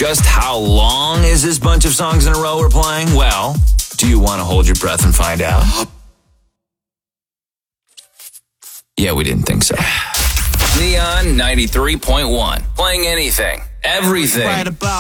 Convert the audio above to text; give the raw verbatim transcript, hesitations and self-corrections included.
Just how long is this bunch of songs in a row we're playing? Well, do you want to hold your breath and find out? Yeah, we didn't think so. Neon ninety-three point one. Playing anything, everything. Right about